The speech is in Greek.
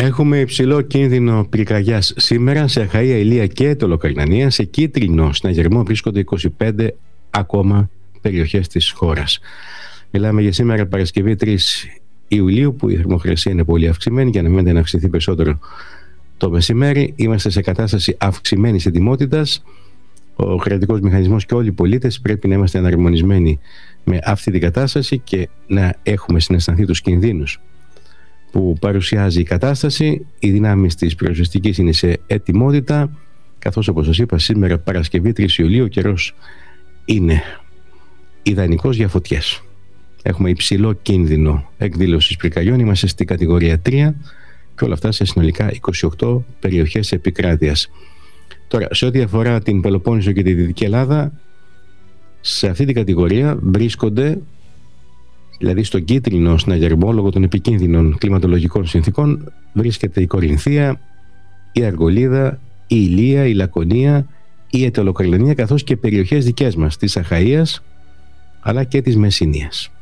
Έχουμε υψηλό κίνδυνο πυρκαγιάς σήμερα σε Αχαΐα, Ηλία και Αιτωλοκαρνανία. Σε κίτρινο συναγερμό βρίσκονται 25 ακόμα περιοχές της χώρας. Μιλάμε για σήμερα Παρασκευή 3 Ιουλίου, που η θερμοκρασία είναι πολύ αυξημένη, για να μην αυξηθεί περισσότερο το μεσημέρι. Είμαστε σε κατάσταση αυξημένης ετοιμότητας. Ο κρατικός μηχανισμός και όλοι οι πολίτες πρέπει να είμαστε εναρμονισμένοι με αυτή την κατάσταση και να έχουμε συναισθανθεί τους κινδύνους που παρουσιάζει η κατάσταση. Οι δυνάμεις της πυροσβεστικής είναι σε ετοιμότητα, καθώς, όπως σας είπα, σήμερα Παρασκευή 3 Ιουλίου ο καιρός είναι ιδανικός για φωτιές. Έχουμε υψηλό κίνδυνο εκδήλωσης πυρκαγιών, είμαστε στην κατηγορία 3 και όλα αυτά σε συνολικά 28 περιοχές επικράτειας. Τώρα, σε ό,τι αφορά την Πελοπόννησο και τη Δυτική Ελλάδα, σε αυτή την κατηγορία βρίσκονται, δηλαδή στον κίτρινο συναγερμό λόγω των επικίνδυνων κλιματολογικών συνθήκων, βρίσκεται η Κορινθία, η Αργολίδα, η Ηλία, η Λακωνία, η Αιτωλοκαρνανία, καθώς και περιοχές δικές μας της Αχαΐας αλλά και της Μεσσηνίας.